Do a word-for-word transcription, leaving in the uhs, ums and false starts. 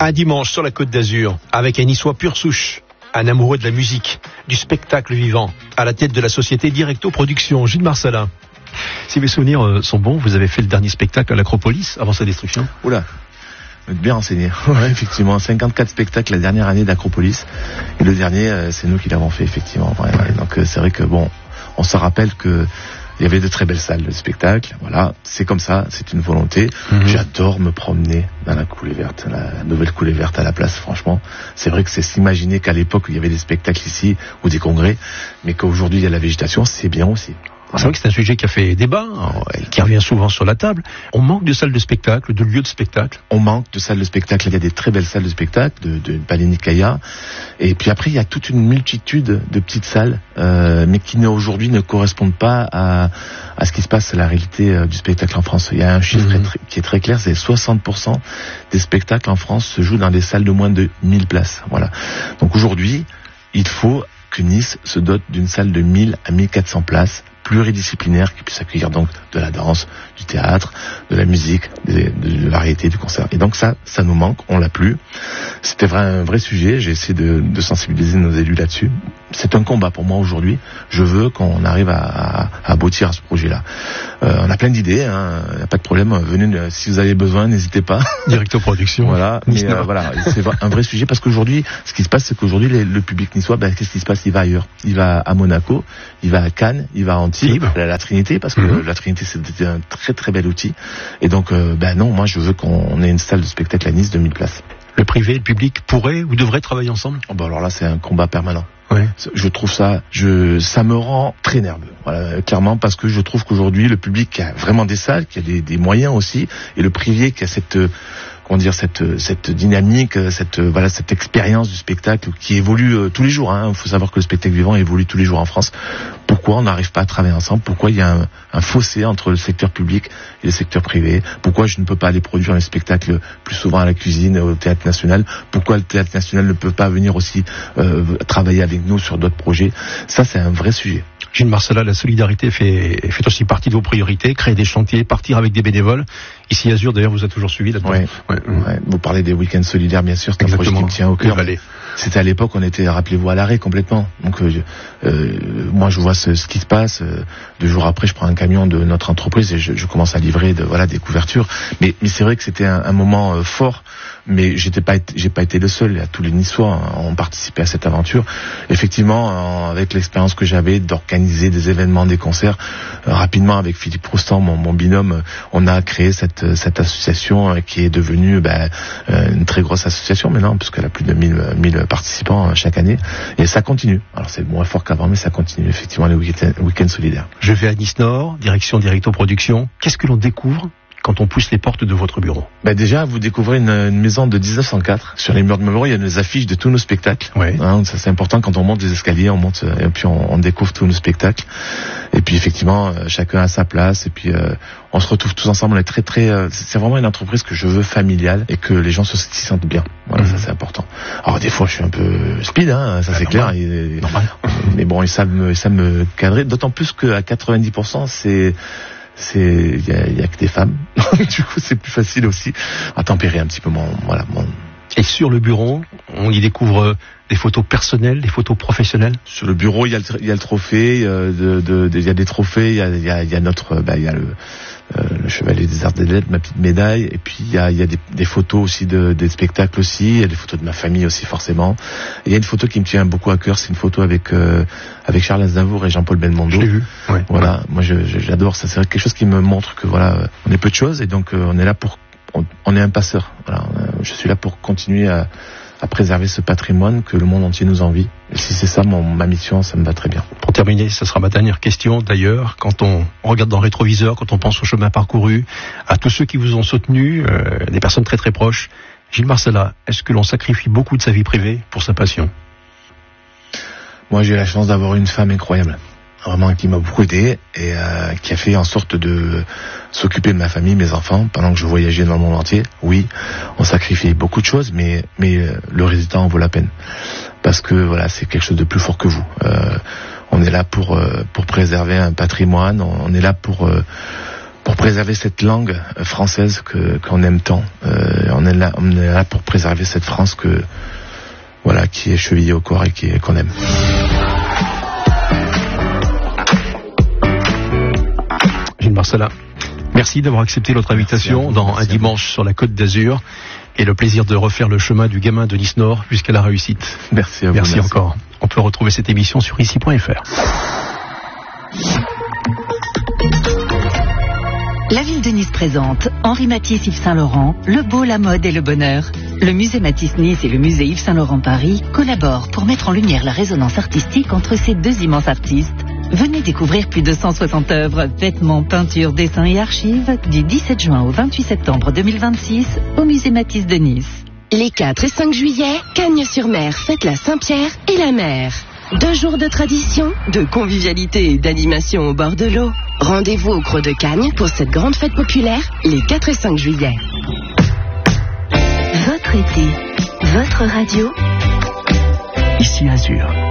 Un dimanche sur la Côte d'Azur, avec un Niçois pure souche, un amoureux de la musique, du spectacle vivant, à la tête de la société Directo Productions, Gilles Marcellin. Si mes souvenirs sont bons, vous avez fait le dernier spectacle à l'Acropolis avant sa destruction. Oula, vous êtes bien renseigné. Ouais, effectivement, cinquante-quatre spectacles la dernière année d'Acropolis. Et le dernier, euh, c'est nous qui l'avons fait, effectivement. Ouais, ouais. Donc euh, c'est vrai que bon, on se rappelle que il y avait de très belles salles de spectacle. Voilà, c'est comme ça, c'est une volonté. Mm-hmm. J'adore me promener dans la coulée verte, la nouvelle coulée verte à la place, franchement. C'est vrai que c'est s'imaginer qu'à l'époque, il y avait des spectacles ici, ou des congrès, mais qu'aujourd'hui, il y a la végétation, c'est bien aussi. C'est vrai que c'est un sujet qui a fait débat, qui revient souvent sur la table. On manque de salles de spectacle, de lieux de spectacle. On manque de salles de spectacle. Il y a des très belles salles de spectacle, de, de Balenikaya. Et puis après, il y a toute une multitude de petites salles, euh, mais qui aujourd'hui ne correspondent pas à, à ce qui se passe à la réalité euh, du spectacle en France. Il y a un chiffre mmh. très, qui est très clair, c'est soixante pour cent des spectacles en France se jouent dans des salles de moins de mille places. Voilà. Donc aujourd'hui, il faut que Nice se dote d'une salle de mille à mille quatre cents places, pluridisciplinaire, qui puisse accueillir donc de la danse, du théâtre, de la musique, de, de, de variété, du concert. Et donc ça, ça nous manque, on l'a plus. C'était vrai, un vrai sujet, j'ai essayé de, de sensibiliser nos élus là-dessus. C'est un combat pour moi aujourd'hui. Je veux qu'on arrive à, à, à aboutir à ce projet-là. Euh, on a plein d'idées, hein, y a pas de problème. Venez, si vous avez besoin, n'hésitez pas. Directo Production. Voilà, mais euh, voilà, c'est un vrai sujet parce qu'aujourd'hui, ce qui se passe, c'est qu'aujourd'hui, les, le public niçois, ben, qu'est-ce qui se passe? Il va ailleurs. Il va à Monaco, il va à Cannes, il va à Antibes, à la Trinité, parce que mmh. la Trinité, c'était un très très bel outil. Et donc, euh, ben non, moi, je veux qu'on ait une salle de spectacle à Nice de mille places. Le privé et le public pourraient ou devraient travailler ensemble? Oh ben alors là, c'est un combat permanent. Ouais. Je trouve ça, je, ça me rend très nerveux. Voilà, clairement, parce que je trouve qu'aujourd'hui, le public a vraiment des salles, qui a des, des moyens aussi, et le privé qui a cette, comment dire, cette, cette dynamique, cette, voilà, cette expérience du spectacle qui évolue euh, tous les jours. Hein. Il faut savoir que le spectacle vivant évolue tous les jours en France. Pourquoi on n'arrive pas à travailler ensemble? Pourquoi il y a un, un fossé entre le secteur public et le secteur privé? Pourquoi je ne peux pas aller produire un spectacle plus souvent à la cuisine, au Théâtre National? Pourquoi le Théâtre National ne peut pas venir aussi euh, travailler avec nous sur d'autres projets? Ça, c'est un vrai sujet. Gilles Marcellin, la solidarité fait, fait aussi partie de vos priorités, créer des chantiers, partir avec des bénévoles. Ici, Azur, d'ailleurs, vous a toujours suivi là-dedans. Ouais, ouais, ouais. Vous parlez des week-ends solidaires, bien sûr, c'est un projet qui me tient au cœur. C'était à l'époque, on était, rappelez-vous, à l'arrêt complètement. Donc, euh, euh, moi, je vois ce, ce qui se passe. Euh, deux jours après, je prends un camion de notre entreprise et je, je commence à livrer de, voilà, des couvertures. Mais, mais c'est vrai que c'était un, un moment euh, fort. Mais j'étais pas, j'ai pas été le seul. Tous les Niçois ont participé à cette aventure. Effectivement, en, avec l'expérience que j'avais d'organiser des événements, des concerts, euh, rapidement avec Philippe Roustan, mon, mon binôme, on a créé cette, cette association euh, qui est devenue ben, euh, une très grosse association maintenant, puisqu'elle a plus de mille participants euh, chaque année. Et ça continue. Alors c'est moins fort qu'avant, mais ça continue effectivement les week-ends, week-ends solidaires. Je vais à Nice Nord, direction Directo Productions. Qu'est-ce que l'on découvre quand on pousse les portes de votre bureau? Ben déjà, vous découvrez une, une maison de dix-neuf cent quatre. Sur les murs de mémoire, il y a des affiches de tous nos spectacles. Ouais. Hein, ça c'est important quand on monte des escaliers, on monte et puis on, on découvre tous nos spectacles. Et puis effectivement, euh, chacun a sa place. Et puis euh, on se retrouve tous ensemble. On est très très. Euh, c'est vraiment une entreprise que je veux familiale et que les gens se s'y sentent bien. Voilà, mmh. ça c'est important. Alors des fois, je suis un peu speed, hein, ça ben c'est normal. Clair. Et, normal. Mais bon, ils savent me, ils savent me cadrer. D'autant plus qu'à quatre-vingt-dix pour cent, c'est c'est il y a, y a que des femmes. Du coup, c'est plus facile aussi à tempérer un petit peu mon voilà mon. Et sur le bureau, on y découvre des photos personnelles, des photos professionnelles. Sur le bureau, il y a le, il y a le trophée, il y a, de, de, de, il y a des trophées, il y a, il y a, il y a notre, bah, il y a le, euh, le chevalier des arts des lettres, ma petite médaille, et puis il y a, il y a des, des photos aussi de, des spectacles aussi, il y a des photos de ma famille aussi forcément. Et il y a une photo qui me tient beaucoup à cœur, c'est une photo avec euh, avec Charles Aznavour et Jean-Paul Belmondo. Je l'ai vu. Ouais, voilà, ouais. Moi je, je, j'adore ça, c'est quelque chose qui me montre que voilà, on est peu de choses et donc euh, on est là pour, on, on est un passeur. Voilà, je suis là pour continuer à à préserver ce patrimoine que le monde entier nous envie. Et si c'est ça mon, ma mission, ça me va très bien. Pour terminer, ce sera ma dernière question d'ailleurs. Quand on regarde dans le rétroviseur, quand on pense au chemin parcouru, à tous ceux qui vous ont soutenu, euh, des personnes très très proches, Gilles Marcellin, est-ce que l'on sacrifie beaucoup de sa vie privée pour sa passion? Moi, j'ai eu la chance d'avoir une femme incroyable. Vraiment qui m'a beaucoup aidé et euh, qui a fait en sorte de s'occuper de ma famille, mes enfants, pendant que je voyageais dans le monde entier. Oui, on sacrifie beaucoup de choses, mais mais euh, le résultat en vaut la peine parce que voilà, c'est quelque chose de plus fort que vous. Euh, on est là pour euh, pour préserver un patrimoine, on, on est là pour euh, pour préserver cette langue française que qu'on aime tant. Euh, on est là, on est là pour préserver cette France que voilà, qui est chevillée au corps et qui qu'on aime. Gilles Marcella, merci d'avoir accepté notre invitation vous, dans un dimanche sur la Côte d'Azur et le plaisir de refaire le chemin du gamin de Nice Nord jusqu'à la réussite. Merci à vous. Merci, merci encore. On peut retrouver cette émission sur ici point f r. La ville de Nice présente Henri Matisse Yves Saint-Laurent, le beau, la mode et le bonheur. Le musée Matisse Nice et le musée Yves Saint-Laurent Paris collaborent pour mettre en lumière la résonance artistique entre ces deux immenses artistes. Venez découvrir plus de cent soixante œuvres, vêtements, peintures, dessins et archives du dix-sept juin au vingt-huit septembre deux mille vingt-six au musée Matisse de Nice. Les quatre et cinq juillet, Cagnes-sur-Mer fête la Saint-Pierre et la mer. Deux jours de tradition, de convivialité et d'animation au bord de l'eau. Rendez-vous au Creux de Cagnes pour cette grande fête populaire les quatre et cinq juillet. Votre été, votre radio, ici Azur.